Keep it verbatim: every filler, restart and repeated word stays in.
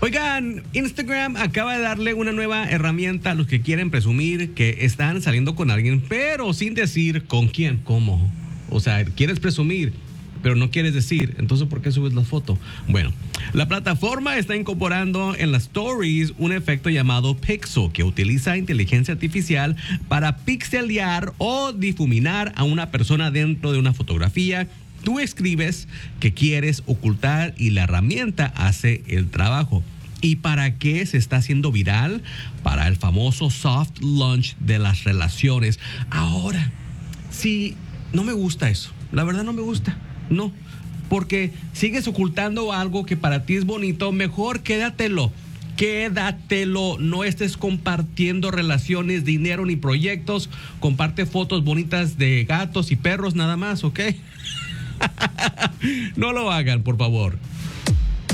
Oigan, Instagram acaba de darle una nueva herramienta a los que quieren presumir que están saliendo con alguien, pero sin decir con quién, cómo. O sea, quieres presumir, pero no quieres decir. Entonces, ¿por qué subes la foto? Bueno, la plataforma está incorporando en las stories un efecto llamado Pixel, que utiliza inteligencia artificial para pixelear o difuminar a una persona dentro de una fotografía. Tú escribes que quieres ocultar y la herramienta hace el trabajo. ¿Y para qué se está haciendo viral? Para el famoso soft launch de las relaciones. Ahora, sí, no me gusta eso. La verdad no me gusta. No, porque sigues ocultando algo que para ti es bonito. Mejor quédatelo. Quédatelo, no estés compartiendo relaciones, dinero ni proyectos. Comparte fotos bonitas de gatos y perros nada más, ¿ok? No lo hagan, por favor.